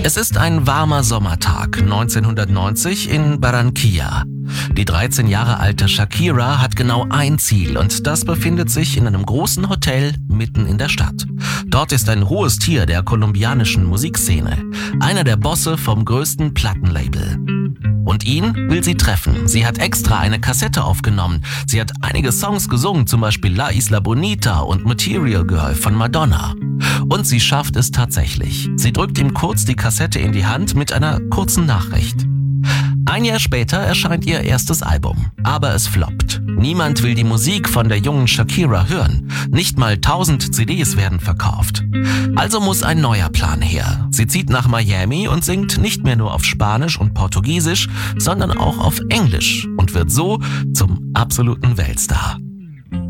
Es ist ein warmer Sommertag 1990 in Barranquilla. Die 13 Jahre alte Shakira hat genau ein Ziel und das befindet sich in einem großen Hotel mitten in der Stadt. Dort ist ein hohes Tier der kolumbianischen Musikszene, einer der Bosse vom größten Plattenlabel. Und ihn will sie treffen. Sie hat extra eine Kassette aufgenommen. Sie hat einige Songs gesungen, zum Beispiel La Isla Bonita und Material Girl von Madonna. Und sie schafft es tatsächlich. Sie drückt ihm kurz die Kassette in die Hand mit einer kurzen Nachricht. Ein Jahr später erscheint ihr erstes Album, aber es floppt. Niemand will die Musik von der jungen Shakira hören. Nicht mal 1000 CDs werden verkauft. Also muss ein neuer Plan her. Sie zieht nach Miami und singt nicht mehr nur auf Spanisch und Portugiesisch, sondern auch auf Englisch und wird so zum absoluten Weltstar.